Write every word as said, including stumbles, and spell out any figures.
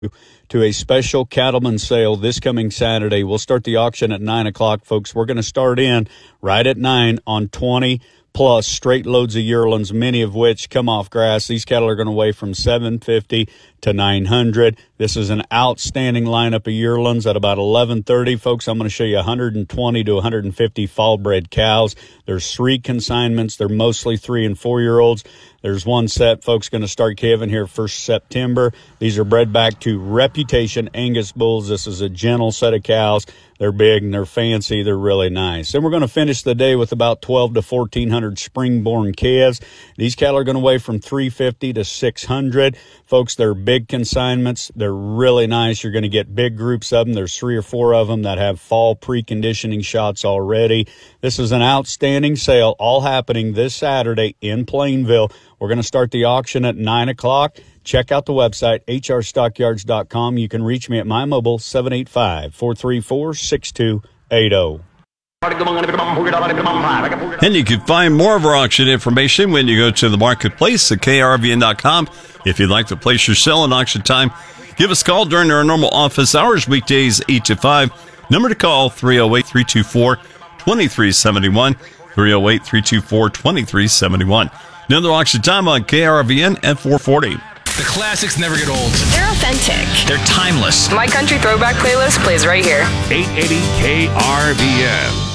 to a special cattleman sale this coming Saturday. We'll start the auction at nine o'clock, folks. We're going to start in right at nine on twenty plus straight loads of yearlings, many of which come off grass. These cattle are going to weigh from seven fifty to nine hundred. This is an outstanding lineup of yearlings. At about eleven thirty, folks, I'm going to show you one hundred twenty to one hundred fifty fall-bred cows. There's three consignments. They're mostly three and four-year-olds. There's one set, folks, going to start calving here first September. These are bred back to Reputation Angus bulls. This is a gentle set of cows. They're big and they're fancy. They're really nice. And we're going to finish the day with about twelve to fourteen hundred spring-born calves. These cattle are going to weigh from three fifty to six hundred. Folks, they're big consignments. They're really nice. You're going to get big groups of them. There's three or four of them that have fall preconditioning shots already. This is an outstanding sale, all happening this Saturday in Plainville. We're going to start the auction at nine o'clock. Check out the website, h r stockyards dot com. You can reach me at my mobile, seven eight five, four three four, six two eight zero. And you can find more of our auction information when you go to the marketplace at k r v n dot com. If you'd like to place your sale in auction time, give us a call during our normal office hours, weekdays eight to five. Number to call, three oh eight, three two four, two three seven one, three oh eight, three two four, two three seven one. Another auction time on K R V N at four forty. The classics never get old. They're authentic. They're timeless. My Country Throwback playlist plays right here. eight eighty K R V N.